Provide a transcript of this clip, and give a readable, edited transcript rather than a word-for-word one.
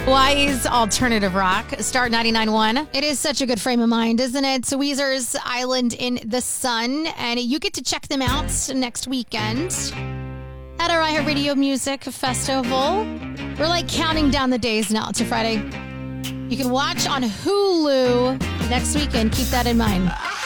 Hawaii's alternative rock, Start 99.1. It is such a good frame of mind, isn't it? So Weezer's Island in the Sun, and you get to check them out next weekend at our iHeartRadio Music Festival. We're like counting down the days now to Friday. You can watch on Hulu next weekend. Keep that in mind.